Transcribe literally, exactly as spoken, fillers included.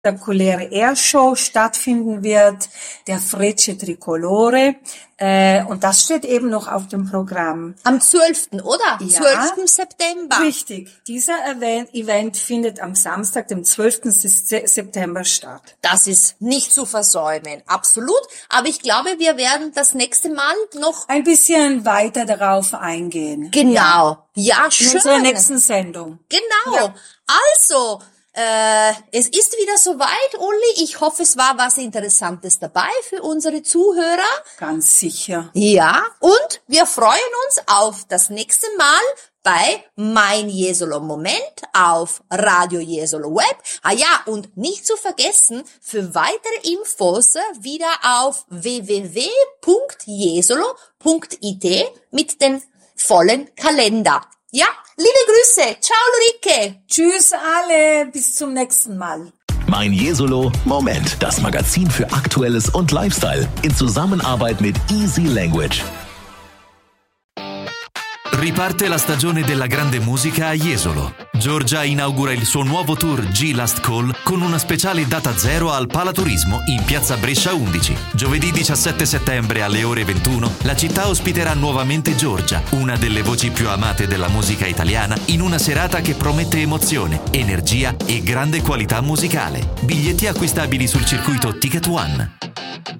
spektakuläre Airshow stattfinden wird, der Frecce Tricolore, äh, und das steht eben noch auf dem Programm. Am zwölften, oder? Ja, zwölften September. Richtig. Dieser Event, Event findet am Samstag, dem zwölften September statt. Das ist nicht zu versäumen, absolut. Aber ich glaube, wir werden das nächste Mal noch ein bisschen weiter darauf eingehen. Genau. Ja, ja, schön. In unserer nächsten Sendung. Genau. Ja. Also, Äh, es ist wieder soweit, Uli. Ich hoffe, es war was Interessantes dabei für unsere Zuhörer. Ganz sicher. Ja, und wir freuen uns auf das nächste Mal bei Mein Jesolo Moment auf Radio Jesolo Web. Ah ja, und nicht zu vergessen, für weitere Infos wieder auf w w w punkt jesolo punkt i t mit dem vollen Kalender. Ja, liebe Grüße. Ciao, Ulrike. Tschüss alle. Bis zum nächsten Mal. Mein Jesolo Moment. Das Magazin für Aktuelles und Lifestyle. In Zusammenarbeit mit Easy Language. Riparte la stagione della grande musica a Jesolo. Giorgia inaugura il suo nuovo tour G Last Call con una speciale data zero al Palaturismo in piazza Brescia undici. Giovedì diciassette settembre alle ore ventuno la città ospiterà nuovamente Giorgia, una delle voci più amate della musica italiana, in una serata che promette emozione, energia e grande qualità musicale. Biglietti acquistabili sul circuito Ticket One.